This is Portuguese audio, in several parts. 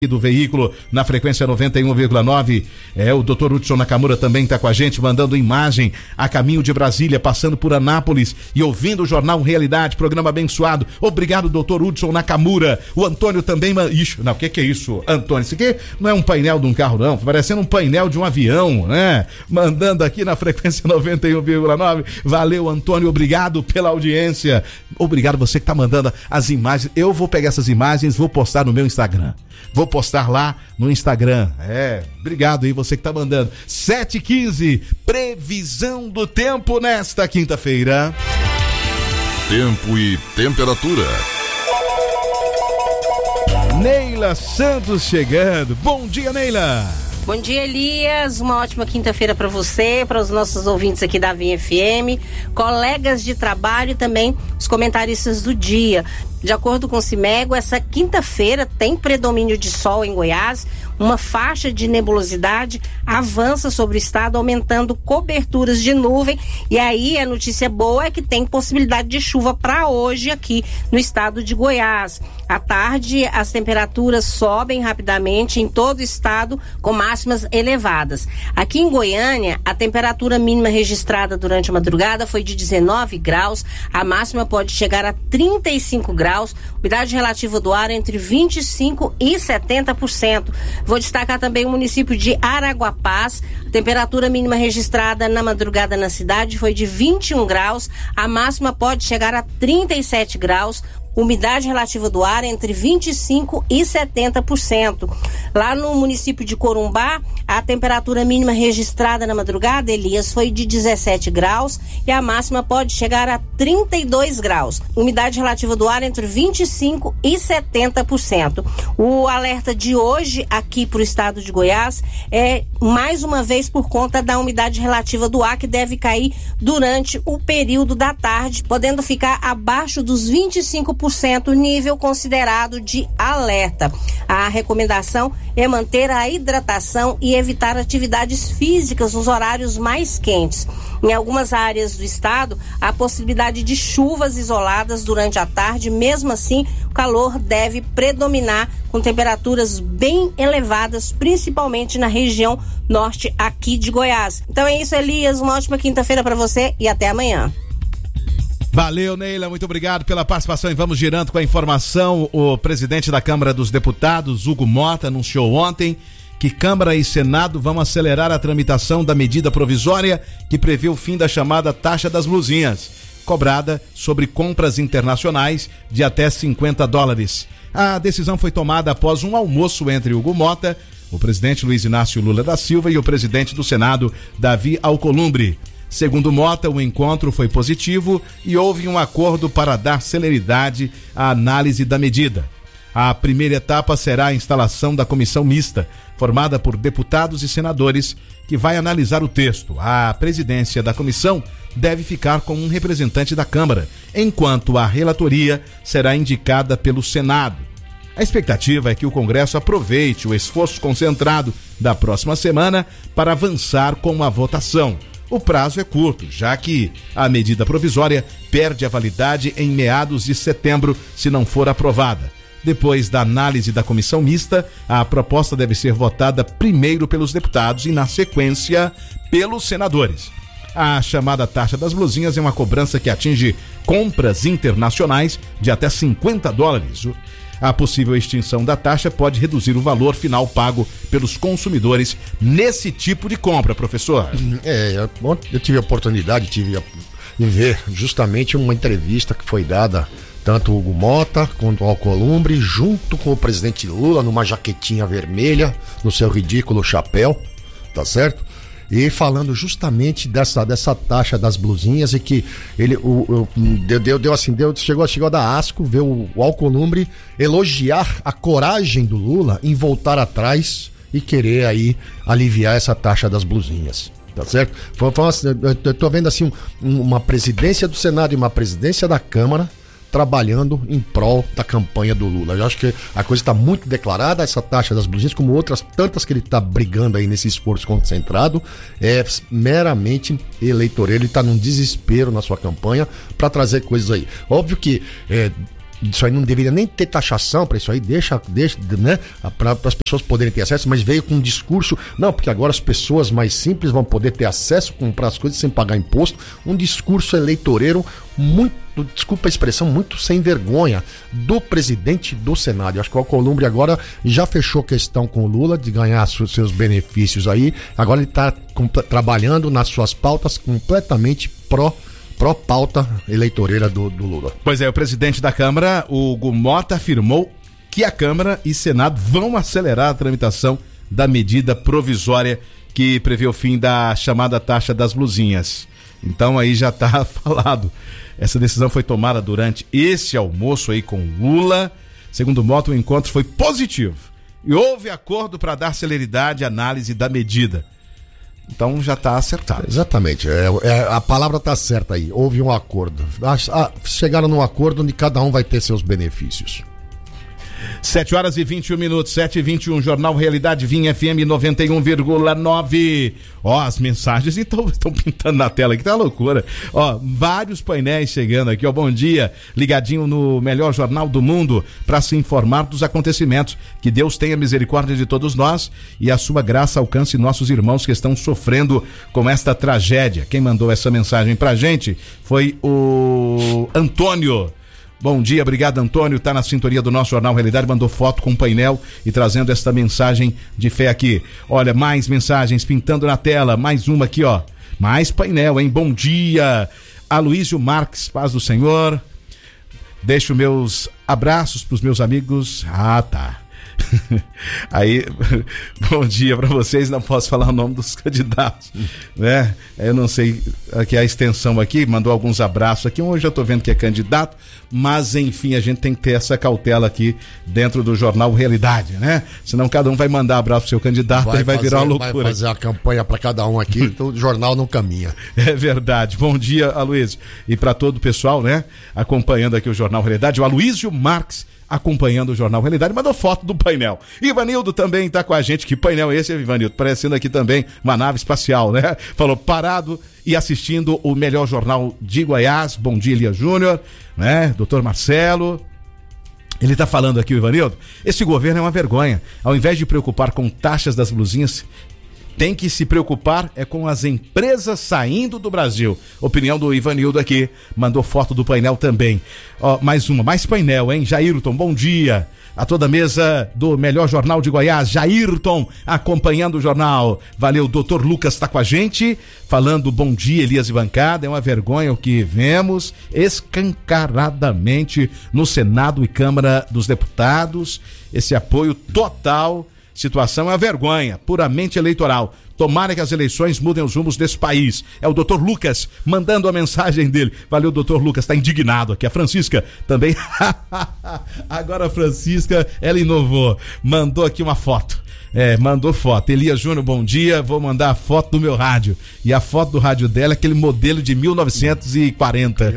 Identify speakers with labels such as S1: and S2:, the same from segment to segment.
S1: do veículo na frequência 91,9. O Dr. Hudson Nakamura também está com a gente, mandando imagem a caminho de Brasília, passando por Anápolis e ouvindo o Jornal Realidade, programa abençoado. Obrigado, Dr. Hudson Nakamura. O Antônio também... o que é isso, Antônio? Isso aqui não é um painel de um carro, não. Parecendo um painel de um avião, né? Mandando aqui na frequência 91,9. Valeu, Antônio. Obrigado pela audiência. Obrigado você que está mandando as imagens. Eu vou pegar essas imagens, vou postar no meu Instagram. Vou postar lá no Instagram. Obrigado aí você que tá mandando. 7h15, previsão do tempo nesta quinta-feira.
S2: Tempo e temperatura.
S1: Neila Santos chegando. Bom dia, Neila.
S3: Bom dia, Elias. Uma ótima quinta-feira para você, para os nossos ouvintes aqui da VFM, colegas de trabalho e também os comentaristas do dia. De acordo com o CIMEGO, essa quinta-feira tem predomínio de sol em Goiás, uma faixa de nebulosidade avança sobre o estado, aumentando coberturas de nuvem, e aí a notícia boa é que tem possibilidade de chuva para hoje aqui no estado de Goiás. À tarde, as temperaturas sobem rapidamente em todo o estado, com máximas elevadas. Aqui em Goiânia, a temperatura mínima registrada durante a madrugada foi de 19 graus, a máxima pode chegar a 35 graus, umidade relativa do ar entre 25% e 70%. Vou destacar também o município de Araguapaz. A temperatura mínima registrada na madrugada na cidade foi de 21 graus, a máxima pode chegar a 37 graus. Umidade relativa do ar entre 25% e 70%. Lá no município de Corumbá, a temperatura mínima registrada na madrugada, Elias, foi de 17 graus e a máxima pode chegar a 32 graus. Umidade relativa do ar entre 25% e 70%. O alerta de hoje aqui para o estado de Goiás é mais uma vez por conta da umidade relativa do ar, que deve cair durante o período da tarde, podendo ficar abaixo dos 25%, nível considerado de alerta. A recomendação é manter a hidratação e evitar atividades físicas nos horários mais quentes. Em algumas áreas do estado, há possibilidade de chuvas isoladas durante a tarde. Mesmo assim, o calor deve predominar, com temperaturas bem elevadas, principalmente na região norte aqui de Goiás. Então é isso, Elias. Uma ótima quinta-feira para você e até amanhã.
S1: Valeu, Neila, muito obrigado pela participação e vamos girando com a informação. O presidente da Câmara dos Deputados, Hugo Mota, anunciou ontem que Câmara e Senado vão acelerar a tramitação da medida provisória que prevê o fim da chamada taxa das blusinhas, cobrada sobre compras internacionais de até $50. A decisão foi tomada após um almoço entre Hugo Mota, o presidente Luiz Inácio Lula da Silva e o presidente do Senado, Davi Alcolumbre. Segundo Mota, o encontro foi positivo e houve um acordo para dar celeridade à análise da medida. A primeira etapa será a instalação da comissão mista, formada por deputados e senadores, que vai analisar o texto. A presidência da comissão deve ficar com um representante da Câmara, enquanto a relatoria será indicada pelo Senado. A expectativa é que o Congresso aproveite o esforço concentrado da próxima semana para avançar com a votação. O prazo é curto, já que a medida provisória perde a validade em meados de setembro, se não for aprovada. Depois da análise da comissão mista, a proposta deve ser votada primeiro pelos deputados e, na sequência, pelos senadores. A chamada taxa das blusinhas é uma cobrança que atinge compras internacionais de até $50. A possível extinção da taxa pode reduzir o valor final pago pelos consumidores nesse tipo de compra, professor.
S4: Eu tive a oportunidade de ver justamente uma entrevista que foi dada tanto o Hugo Mota quanto o Alcolumbre, junto com o presidente Lula, numa jaquetinha vermelha, no seu ridículo chapéu, tá certo? E falando justamente dessa taxa das blusinhas, e que ele chegou a dar asco ver o Alcolumbre elogiar a coragem do Lula em voltar atrás e querer aí aliviar essa taxa das blusinhas, tá certo? Eu tô vendo assim uma presidência do Senado e uma presidência da Câmara trabalhando em prol da campanha do Lula. Eu acho que a coisa está muito declarada, essa taxa das blusinhas, como outras tantas que ele está brigando aí nesse esforço concentrado, é meramente eleitoreiro. Ele está num desespero na sua campanha para trazer coisas aí. Óbvio que isso aí não deveria nem ter taxação para isso aí, deixa, né, para as pessoas poderem ter acesso, mas veio com um discurso, não, porque agora as pessoas mais simples vão poder ter acesso, comprar as coisas sem pagar imposto, um discurso eleitoreiro muito, desculpa a expressão, muito sem vergonha do presidente do Senado. Eu acho que o Alcolumbre agora já fechou questão com o Lula de ganhar seus benefícios aí, agora ele está trabalhando nas suas pautas completamente pró-pauta eleitoreira do Lula.
S1: Pois é, o presidente da Câmara, o Hugo Mota, afirmou que a Câmara e Senado vão acelerar a tramitação da medida provisória que prevê o fim da chamada taxa das blusinhas. Então aí já está falado. Essa decisão foi tomada durante esse almoço aí com Lula. Segundo Mota, o encontro foi positivo e houve acordo para dar celeridade à análise da medida. Então já está acertado.
S4: Exatamente, a palavra está certa aí, houve um acordo. Chegaram num acordo onde cada um vai ter seus benefícios.
S1: 7h21, 7h21, Jornal Realidade Vinha FM 91,9. Ó, as mensagens estão pintando na tela aqui, tá uma loucura. Ó, vários painéis chegando aqui, ó, bom dia, ligadinho no melhor jornal do mundo para se informar dos acontecimentos. Que Deus tenha misericórdia de todos nós e a sua graça alcance nossos irmãos que estão sofrendo com esta tragédia. Quem mandou essa mensagem pra gente foi o Antônio. Bom dia, obrigado Antônio, tá na sintonia do nosso Jornal Realidade, mandou foto com um painel e trazendo esta mensagem de fé aqui. Olha, mais mensagens pintando na tela, mais uma aqui, ó, mais painel, hein? Bom dia, Aloysio Marques, paz do Senhor, deixo meus abraços pros meus amigos, tá. Aí, bom dia para vocês, não posso falar o nome dos candidatos, né? Eu não sei, aqui a extensão aqui, mandou alguns abraços aqui, hoje eu tô vendo que é candidato, mas enfim, a gente tem que ter essa cautela aqui dentro do Jornal Realidade, né? Senão cada um vai mandar abraço pro seu candidato e vai virar uma loucura.
S4: Vai fazer a campanha para cada um aqui, então o jornal não caminha.
S1: É verdade, bom dia Aloysio, e para todo o pessoal, né? Acompanhando aqui o Jornal Realidade, o Aloysio Marques acompanhando o Jornal Realidade, mandou foto do painel. Ivanildo também tá com a gente. Que painel é esse, Ivanildo? Parecendo aqui também uma nave espacial, né? Falou, parado e assistindo o melhor jornal de Goiás. Bom dia, Elias Júnior, né? Doutor Marcelo. Ele tá falando aqui, o Ivanildo, esse governo é uma vergonha. Ao invés de preocupar com taxas das blusinhas, tem que se preocupar com as empresas saindo do Brasil. Opinião do Ivanildo aqui, mandou foto do painel também. Ó, mais painel, hein? Jairton, bom dia. A toda a mesa do melhor jornal de Goiás, Jairton, acompanhando o jornal. Valeu, doutor Lucas tá com a gente, falando bom dia, Elias e bancada. É uma vergonha o que vemos escancaradamente no Senado e Câmara dos Deputados. Esse apoio total. Situação é uma vergonha, puramente eleitoral. Tomara que as eleições mudem os rumos desse país. É o doutor Lucas mandando a mensagem dele. Valeu, doutor Lucas, tá indignado aqui. A Francisca também. Agora a Francisca, ela inovou. Mandou aqui uma foto. Mandou foto. Elias Júnior, bom dia. Vou mandar a foto do meu rádio. E a foto do rádio dela é aquele modelo de 1940.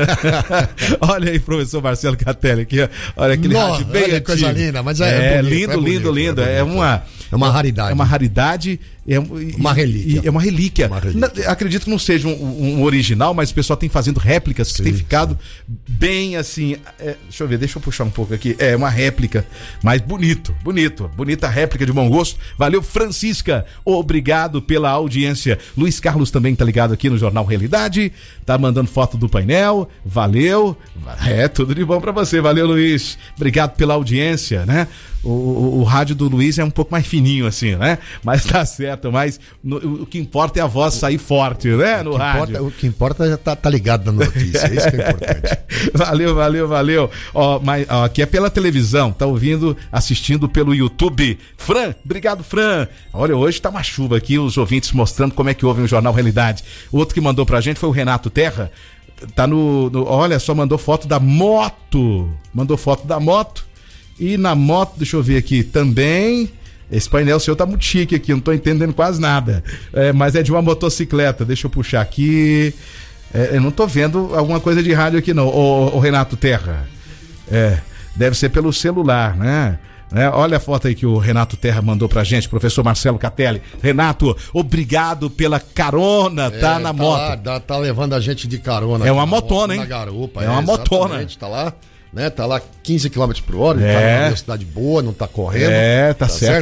S1: Olha aí, professor Marcelo Catelli aqui. Olha aquele rádio bem antigo.
S4: Coisa linda, mas
S1: lindo. É uma raridade. É uma raridade.
S4: Uma relíquia.
S1: É uma relíquia. Acredito que não seja um original, mas o pessoal tem fazendo réplicas que tem ficado bem assim. Deixa eu ver, deixa eu puxar um pouco aqui. É uma réplica, mas bonita réplica de bom gosto. Valeu, Francisca. Obrigado pela audiência. Luiz Carlos também tá ligado aqui no Jornal Realidade. Tá mandando foto do painel. Valeu. Tudo de bom pra você. Valeu, Luiz. Obrigado pela audiência, né? O rádio do Luiz é um pouco mais fininho assim, né? Mas tá certo, mas o que importa é a voz sair forte, né? No rádio.
S4: O que importa é tá ligado na notícia, isso que é importante.
S1: Valeu. Mas aqui é pela televisão, tá ouvindo, assistindo pelo YouTube. Fran, obrigado, Fran. Olha, hoje tá uma chuva aqui, os ouvintes mostrando como é que ouvem o Jornal Realidade. O outro que mandou pra gente foi o Renato Terra. Tá olha só, mandou foto da moto. E na moto, deixa eu ver aqui também. Esse painel seu tá muito chique aqui, não tô entendendo quase nada. Mas é de uma motocicleta. Deixa eu puxar aqui. Eu não tô vendo alguma coisa de rádio aqui não, o Renato Terra. Deve ser pelo celular, né? Olha a foto aí que o Renato Terra mandou pra gente, professor Marcelo Catelli. Renato, obrigado pela carona, tá na moto.
S4: Tá levando a gente de carona.
S1: É uma motona, hein?
S4: Na garupa.
S1: É uma motona.
S4: Tá lá. né? Tá lá 15 km por hora, ele tá numa velocidade boa, não tá correndo.
S1: Tá certo.